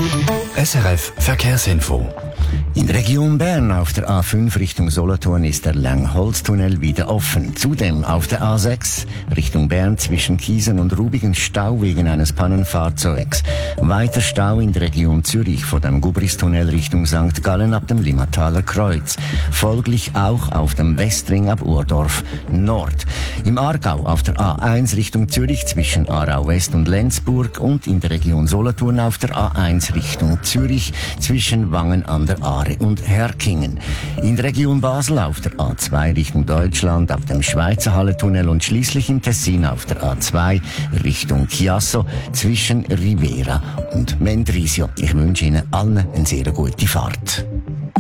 SRF Verkehrsinfo. In der Region Bern auf der A5 Richtung Solothurn ist der Langholztunnel wieder offen. Zudem auf der A6 Richtung Bern zwischen Kiesen und Rubigen Stau wegen eines Pannenfahrzeugs. Weiter Stau in der Region Zürich vor dem Gubristunnel Richtung St. Gallen ab dem Limmataler Kreuz. Folglich auch auf dem Westring ab Urdorf Nord. Im Aargau auf der A1 Richtung Zürich zwischen Aarau West und Lenzburg und in der Region Solothurn auf der A1 Richtung Zürich zwischen Wangen an der Aare und Herkingen. In der Region Basel auf der A2 Richtung Deutschland ab dem Schweizer Hallentunnel und schließlich im Tessin auf der A2 Richtung Chiasso zwischen Rivera und Mendrisio. Ich wünsche Ihnen allen eine sehr gute Fahrt.